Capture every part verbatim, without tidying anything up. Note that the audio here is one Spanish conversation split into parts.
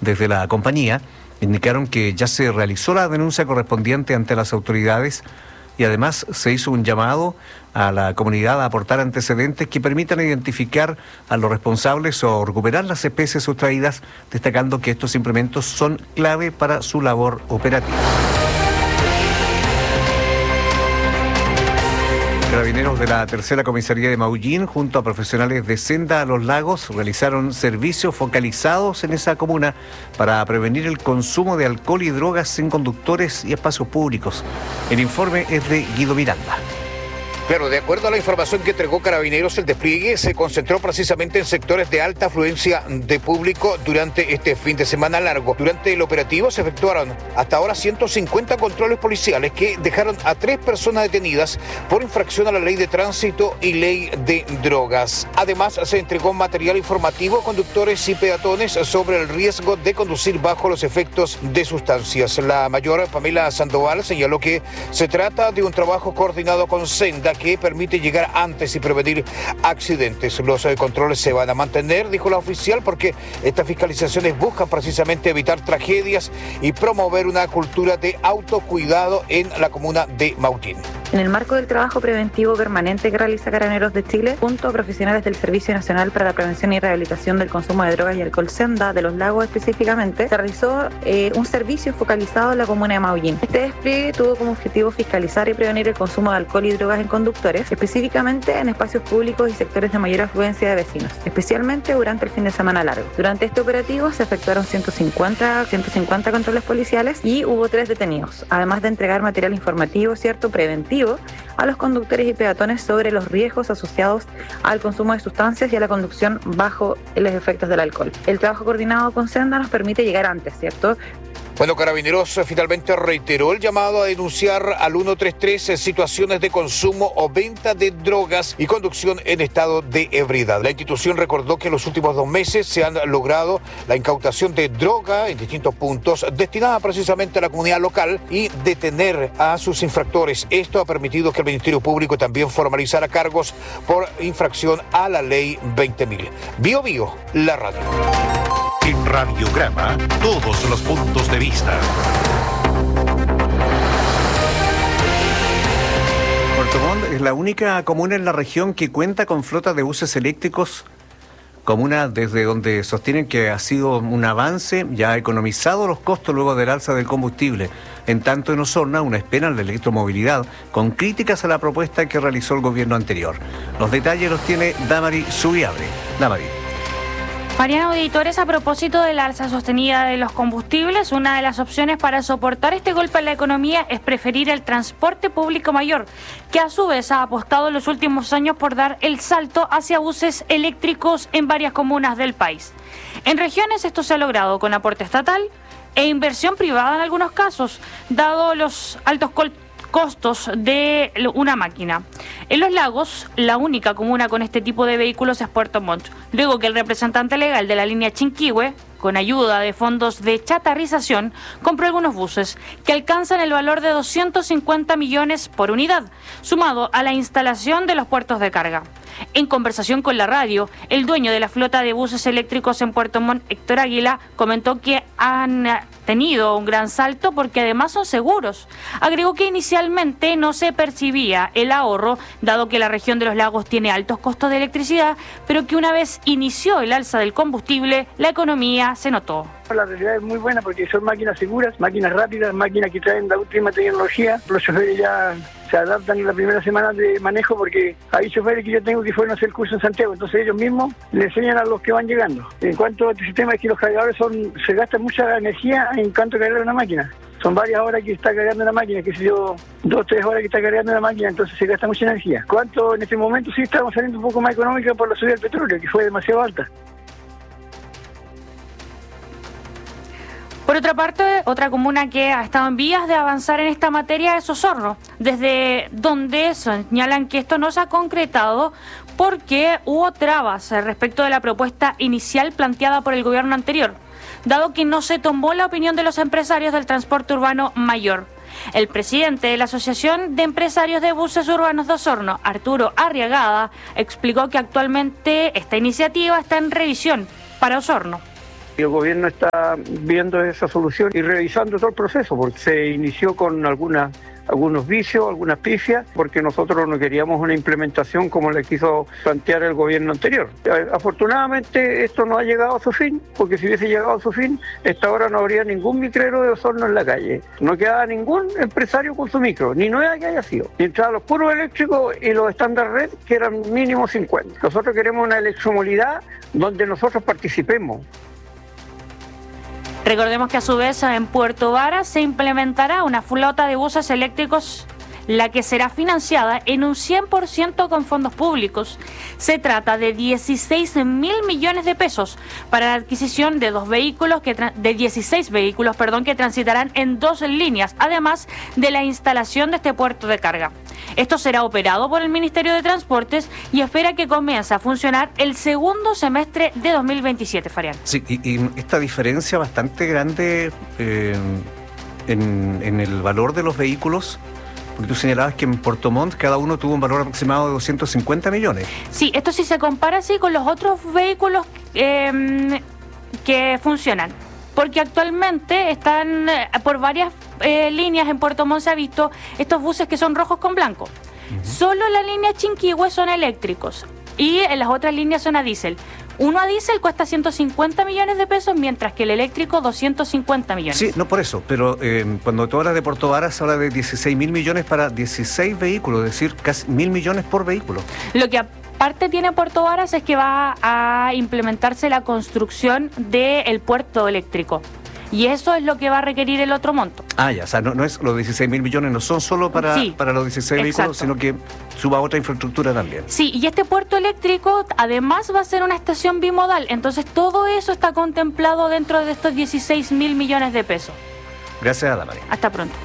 Desde la compañía indicaron que ya se realizó la denuncia correspondiente ante las autoridades y además se hizo un llamado a la comunidad a aportar antecedentes que permitan identificar a los responsables o recuperar las especies sustraídas, destacando que estos implementos son clave para su labor operativa. Carabineros de la Tercera Comisaría de Maullín, junto a profesionales de Senda a los Lagos, realizaron servicios focalizados en esa comuna para prevenir el consumo de alcohol y drogas en conductores y espacios públicos. El informe es de Guido Miranda. Claro, de acuerdo a la información que entregó Carabineros, el despliegue se concentró precisamente en sectores de alta afluencia de público durante este fin de semana largo. Durante el operativo se efectuaron hasta ahora ciento cincuenta controles policiales que dejaron a tres personas detenidas por infracción a la ley de tránsito y ley de drogas. Además, se entregó material informativo a conductores y peatones sobre el riesgo de conducir bajo los efectos de sustancias. La mayor, Pamela Sandoval, señaló que se trata de un trabajo coordinado con Senda que permite llegar antes y prevenir accidentes. Los eh, controles se van a mantener, dijo la oficial, porque estas fiscalizaciones buscan precisamente evitar tragedias y promover una cultura de autocuidado en la comuna de Maullín. En el marco del trabajo preventivo permanente que realiza Carabineros de Chile, junto a profesionales del Servicio Nacional para la Prevención y Rehabilitación del Consumo de Drogas y Alcohol Senda, de los Lagos específicamente, se realizó eh, un servicio focalizado en la comuna de Maullín. Este despliegue tuvo como objetivo fiscalizar y prevenir el consumo de alcohol y drogas en conductores, específicamente en espacios públicos y sectores de mayor afluencia de vecinos, especialmente durante el fin de semana largo. Durante este operativo se efectuaron ciento cincuenta, ciento cincuenta controles policiales y hubo tres detenidos, además de entregar material informativo, cierto, preventivo, a los conductores y peatones sobre los riesgos asociados al consumo de sustancias y a la conducción bajo los efectos del alcohol. El trabajo coordinado con Senda nos permite llegar antes, ¿cierto? Bueno, Carabineros finalmente reiteró el llamado a denunciar al ciento treinta y tres situaciones de consumo o venta de drogas y conducción en estado de ebriedad. La institución recordó que en los últimos dos meses se han logrado la incautación de droga en distintos puntos destinada precisamente a la comunidad local y detener a sus infractores. Esto ha permitido que el Ministerio Público también formalizara cargos por infracción a la ley veinte mil. Bio Bio, la radio. En Radiograma, todos los puntos de vista. Puerto Montt es la única comuna en la región que cuenta con flota de buses eléctricos, comuna desde donde sostienen que ha sido un avance y ha economizado los costos luego del alza del combustible. En tanto, en Osorno aún esperan la electromovilidad, con críticas a la propuesta que realizó el gobierno anterior. Los detalles los tiene Damari Subiabre. Damari. Mariano, auditores, a propósito de la alza sostenida de los combustibles, una de las opciones para soportar este golpe a la economía es preferir el transporte público mayor, que a su vez ha apostado en los últimos años por dar el salto hacia buses eléctricos en varias comunas del país. En regiones esto se ha logrado con aporte estatal e inversión privada en algunos casos, dado los altos costos costos de una máquina. En Los Lagos, la única comuna con este tipo de vehículos es Puerto Montt, luego que el representante legal de la línea Chinquihue, con ayuda de fondos de chatarrización, compró algunos buses que alcanzan el valor de doscientos cincuenta millones por unidad, sumado a la instalación de los puertos de carga. En conversación con la radio, el dueño de la flota de buses eléctricos en Puerto Montt, Héctor Águila, comentó que han tenido un gran salto porque además son seguros. Agregó que inicialmente no se percibía el ahorro, dado que la región de Los Lagos tiene altos costos de electricidad, pero que una vez inició el alza del combustible, la economía se notó. La realidad es muy buena porque son máquinas seguras, máquinas rápidas, máquinas que traen la última tecnología. Los choferes ya se adaptan en la primera semana de manejo porque hay choferes que yo tengo que fueron a hacer el curso en Santiago, entonces ellos mismos le enseñan a los que van llegando. En cuanto a este sistema es que los cargadores son, se gasta mucha energía en cuanto a cargar una máquina. Son varias horas que está cargando la máquina, que sé yo, dos, tres horas que está cargando la máquina, entonces se gasta mucha energía. ¿Cuánto en este momento sí estamos saliendo un poco más económica por la subida del petróleo, que fue demasiado alta? Por otra parte, otra comuna que ha estado en vías de avanzar en esta materia es Osorno, desde donde señalan que esto no se ha concretado porque hubo trabas respecto de la propuesta inicial planteada por el gobierno anterior, dado que no se tomó la opinión de los empresarios del transporte urbano mayor. El presidente de la Asociación de Empresarios de Buses Urbanos de Osorno, Arturo Arriagada, explicó que actualmente esta iniciativa está en revisión para Osorno. Y el gobierno está viendo esa solución y revisando todo el proceso, porque se inició con algunas algunos vicios, algunas pifias, porque nosotros no queríamos una implementación como le quiso plantear el gobierno anterior. Afortunadamente esto no ha llegado a su fin, porque si hubiese llegado a su fin, esta hora no habría ningún micrero de Osorno en la calle. No quedaba ningún empresario con su micro, ni nueva que haya sido. Y entraban los puros eléctricos y los estándar red, que eran mínimo cincuenta. Nosotros queremos una electromovilidad donde nosotros participemos. Recordemos que a su vez en Puerto Varas se implementará una flota de buses eléctricos, la que será financiada en un cien por ciento con fondos públicos. Se trata de dieciséis mil millones de pesos para la adquisición de dos vehículos que de dieciséis vehículos, perdón, que transitarán en dos líneas, además de la instalación de este puerto de carga. Esto será operado por el Ministerio de Transportes y espera que comience a funcionar el segundo semestre de dos mil veintisiete, Farian. Sí, y, y esta diferencia bastante grande eh, en, en el valor de los vehículos. Porque tú señalabas que en Puerto Montt cada uno tuvo un valor aproximado de doscientos cincuenta millones. Sí, esto sí se compara así con los otros vehículos eh, que funcionan. Porque actualmente están eh, por varias eh, líneas en Puerto Montt se ha visto estos buses que son rojos con blanco. Uh-huh. Solo la línea Chinquihue son eléctricos y en las otras líneas son a diésel. Uno a diésel cuesta ciento cincuenta millones de pesos, mientras que el eléctrico doscientos cincuenta millones. Sí, no por eso, pero eh, cuando tú hablas de Puerto Varas, habla de dieciséis mil millones para dieciséis vehículos, es decir, casi mil millones por vehículo. Lo que aparte tiene Puerto Varas es que va a implementarse la construcción del puerto eléctrico. Y eso es lo que va a requerir el otro monto. Ah, ya, o sea, no, no es los dieciséis mil millones, no son solo para, sí, para los dieciséis exacto. vehículos, sino que suba otra infraestructura también. Sí, y este puerto eléctrico además va a ser una estación bimodal, entonces todo eso está contemplado dentro de estos dieciséis mil millones de pesos. Gracias, Adamari. Hasta pronto.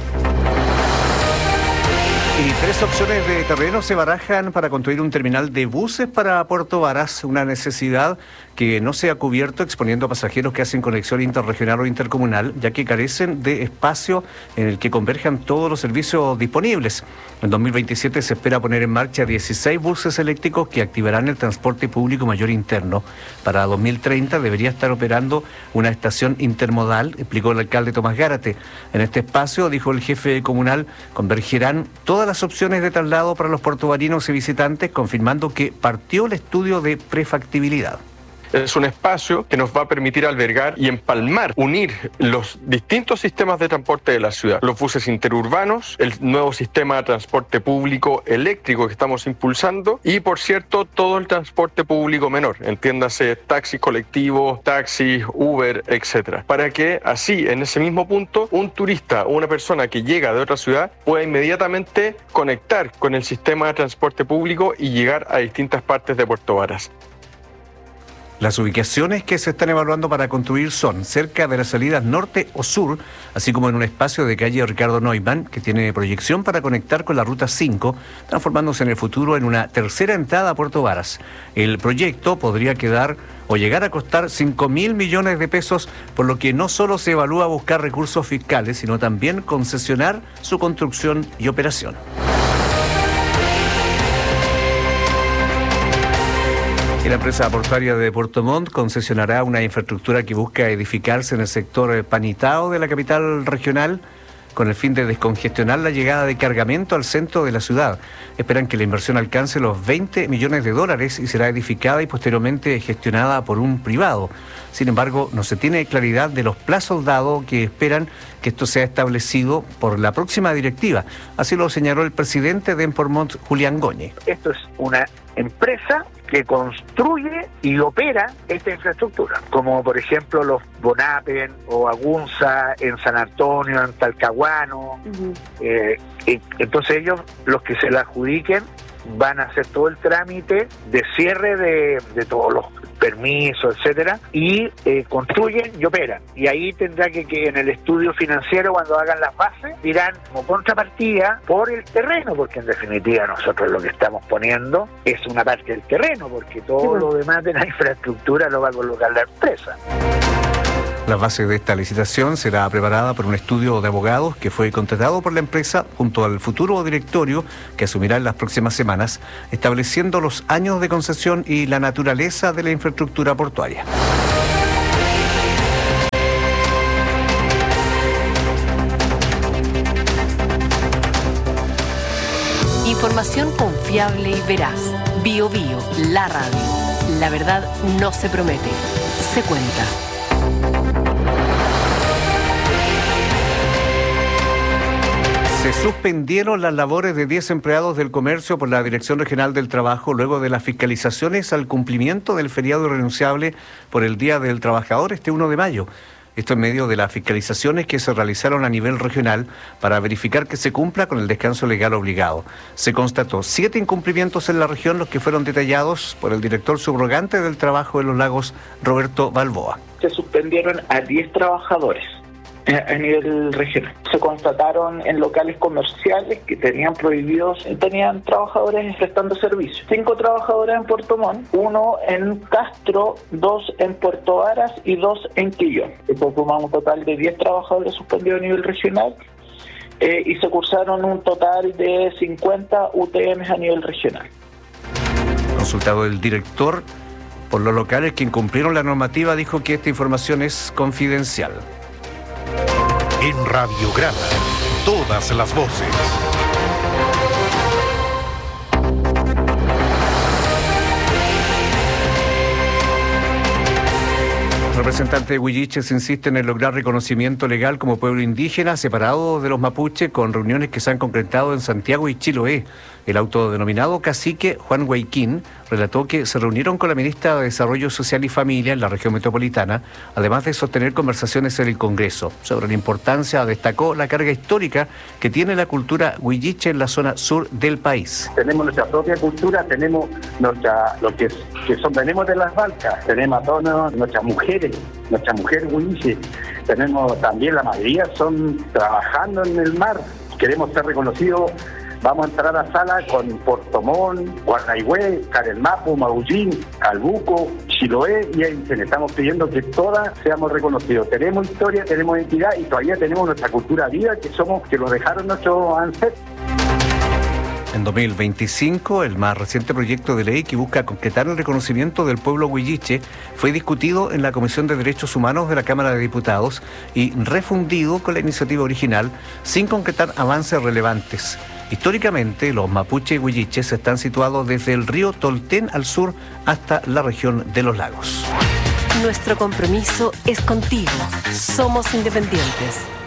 Y tres opciones de terreno se barajan para construir un terminal de buses para Puerto Varas, una necesidad que no se ha cubierto exponiendo a pasajeros que hacen conexión interregional o intercomunal, ya que carecen de espacio en el que converjan todos los servicios disponibles. En dos mil veintisiete se espera poner en marcha dieciséis buses eléctricos que activarán el transporte público mayor interno. Para dos mil treinta debería estar operando una estación intermodal, explicó el alcalde Tomás Gárate. En este espacio, dijo el jefe comunal, convergerán todas las opciones de traslado para los puertovarinos y visitantes, confirmando que partió el estudio de prefactibilidad. Es un espacio que nos va a permitir albergar y empalmar, unir los distintos sistemas de transporte de la ciudad. Los buses interurbanos, el nuevo sistema de transporte público eléctrico que estamos impulsando y, por cierto, todo el transporte público menor, entiéndase taxis colectivos, taxis, Uber, etcétera. Para que así, en ese mismo punto, un turista o una persona que llega de otra ciudad pueda inmediatamente conectar con el sistema de transporte público y llegar a distintas partes de Puerto Varas. Las ubicaciones que se están evaluando para construir son cerca de las salidas norte o sur, así como en un espacio de calle Ricardo Neumann, que tiene proyección para conectar con la Ruta cinco, transformándose en el futuro en una tercera entrada a Puerto Varas. El proyecto podría quedar o llegar a costar cinco mil millones de pesos, por lo que no solo se evalúa buscar recursos fiscales, sino también concesionar su construcción y operación. Y la empresa portuaria de Puerto Montt concesionará una infraestructura que busca edificarse en el sector Panitao de la capital regional, con el fin de descongestionar la llegada de cargamento al centro de la ciudad. Esperan que la inversión alcance los veinte millones de dólares y será edificada y posteriormente gestionada por un privado. Sin embargo, no se tiene claridad de los plazos dados que esperan que esto sea establecido por la próxima directiva. Así lo señaló el presidente de Empormont, Julián Goñi. Esto es una empresa que construye y opera esta infraestructura, como por ejemplo los Bonapen o Agunza en San Antonio, en Talcahuano. Uh-huh. eh, y, entonces ellos, los que se la adjudiquen, van a hacer todo el trámite de cierre de, de todos los permisos, etcétera, y eh, construyen y operan. Y ahí tendrá que, que en el estudio financiero, cuando hagan las bases, dirán como contrapartida por el terreno, porque en definitiva nosotros lo que estamos poniendo es una parte del terreno, porque todo lo demás de la infraestructura lo va a colocar la empresa. La base de esta licitación será preparada por un estudio de abogados que fue contratado por la empresa junto al futuro directorio que asumirá en las próximas semanas, estableciendo los años de concesión y la naturaleza de la infraestructura portuaria. Información confiable y veraz. Bio Bio, la radio. La verdad no se promete, se cuenta. Se suspendieron las labores de diez empleados del comercio por la Dirección Regional del Trabajo luego de las fiscalizaciones al cumplimiento del feriado irrenunciable por el Día del Trabajador este uno de mayo. Esto en medio de las fiscalizaciones que se realizaron a nivel regional para verificar que se cumpla con el descanso legal obligado. Se constató siete incumplimientos en la región, los que fueron detallados por el director subrogante del trabajo de Los Lagos, Roberto Balboa. Se suspendieron a diez trabajadores a nivel regional. Se constataron en locales comerciales que tenían prohibidos, tenían trabajadores prestando servicio. Cinco trabajadores en Puerto Montt, uno en Castro, dos en Puerto Varas y dos en Quillón. Esto suma un total de diez trabajadores suspendidos a nivel regional eh, y se cursaron un total de cincuenta U T Ms a nivel regional. Consultado el director por los locales que incumplieron la normativa, dijo que esta información es confidencial. En Radiograma, todas las voces. Representantes de Huilliches insisten en lograr reconocimiento legal como pueblo indígena separado de los mapuches, con reuniones que se han concretado en Santiago y Chiloé. El autodenominado cacique Juan Huayquín relató que se reunieron con la ministra de Desarrollo Social y Familia en la región metropolitana, además de sostener conversaciones en el Congreso. Sobre la importancia, destacó la carga histórica que tiene la cultura huilliche en la zona sur del país. Tenemos nuestra propia cultura, tenemos nuestra, lo que, que son, venimos de las Balcas, tenemos a todas nuestras mujeres, nuestras mujeres huilliche, tenemos también, la mayoría son trabajando en el mar, queremos ser reconocidos. Vamos a entrar a sala con Puerto Montt, Guanaigüe, Carelmapo, Maullín, Calbuco, Chiloé y Aysén. Estamos pidiendo que todas seamos reconocidos. Tenemos historia, tenemos identidad y todavía tenemos nuestra cultura viva que somos, que lo dejaron nuestros ancestros. En dos mil veinticinco, el más reciente proyecto de ley que busca concretar el reconocimiento del pueblo huilliche fue discutido en la Comisión de Derechos Humanos de la Cámara de Diputados y refundido con la iniciativa original sin concretar avances relevantes. Históricamente, los mapuches y huilliches están situados desde el río Tolten al sur hasta la región de Los Lagos. Nuestro compromiso es contigo. Somos independientes.